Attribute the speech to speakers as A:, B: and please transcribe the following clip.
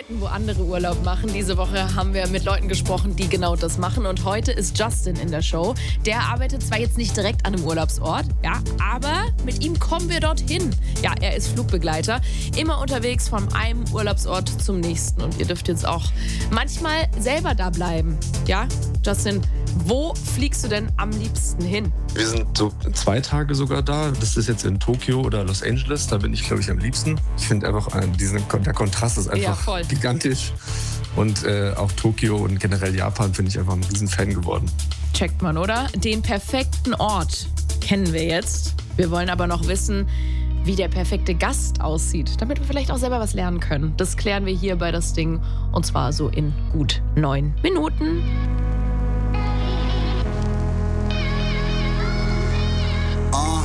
A: arbeiten, wo andere Urlaub machen. Diese Woche haben wir mit Leuten gesprochen, die genau das machen. Und heute ist Justin in der Show. Der arbeitet zwar jetzt nicht direkt an einem Urlaubsort, ja, aber mit ihm kommen wir dorthin. Ja, er ist Flugbegleiter, immer unterwegs von einem Urlaubsort zum nächsten. Und ihr dürft jetzt auch manchmal selber da bleiben. Ja, Justin, wo fliegst du denn am liebsten hin?
B: Wir sind so 2 Tage sogar da. Das ist jetzt in Tokio oder Los Angeles. Da bin ich, glaube ich, am liebsten. Ich finde einfach, der Kontrast ist einfach gigantisch. Und auch Tokio und generell Japan finde ich einfach ein Riesenfan geworden.
A: Checkt man, oder? Den perfekten Ort kennen wir jetzt. Wir wollen aber noch wissen, wie der perfekte Gast aussieht, damit wir vielleicht auch selber was lernen können. Das klären wir hier bei Das Ding und zwar so in gut 9 Minuten.